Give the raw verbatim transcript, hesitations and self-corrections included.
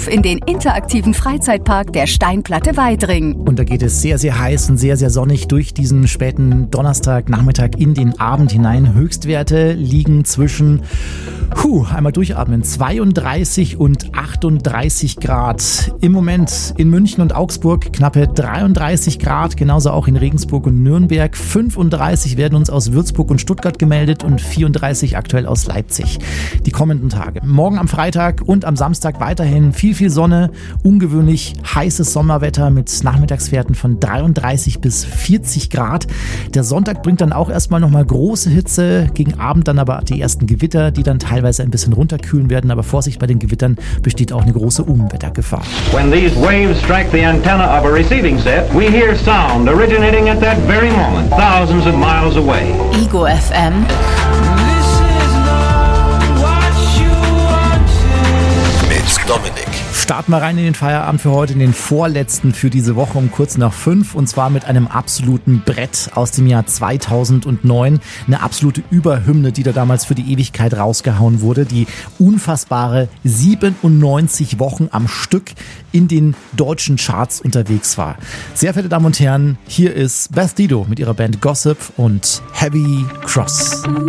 in den interaktiven Freizeitpark der Steinplatte Weidring. Und da geht es sehr, sehr heiß und sehr, sehr sonnig durch diesen späten Donnerstagnachmittag in den Abend hinein. Höchstwerte liegen zwischen, puh, einmal durchatmen, zweiunddreißig und achtunddreißig Grad. Im Moment in München und Augsburg knappe dreiunddreißig Grad, genauso auch in Regensburg und Nürnberg. fünfunddreißig werden uns aus Würzburg und Stuttgart gemeldet und vierunddreißig aktuell aus Leipzig. Die kommenden Tage. Morgen am Freitag und am Samstag weiterhin viel, viel Sonne, ungewöhnlich heißes Sommerwetter mit Nachmittagswerten von dreiunddreißig bis vierzig Grad. Der Sonntag bringt dann auch erstmal nochmal große Hitze, gegen Abend dann aber die ersten Gewitter, die dann teilweise ein bisschen runterkühlen werden, aber Vorsicht, bei den Gewittern besteht auch eine große Unwettergefahr. When these waves strike the antenna of a receiving set, we hear sound originating at that very moment, thousands of miles away. Ego F M. Mit Dominik. Starten wir rein in den Feierabend für heute, in den vorletzten für diese Woche um kurz nach fünf, und zwar mit einem absoluten Brett aus dem Jahr zweitausendneun. Eine absolute Überhymne, die da damals für die Ewigkeit rausgehauen wurde. Die unfassbare siebenundneunzig Wochen am Stück in den deutschen Charts unterwegs war. Sehr verehrte Damen und Herren, hier ist Beth Dido mit ihrer Band Gossip und Heavy Cross.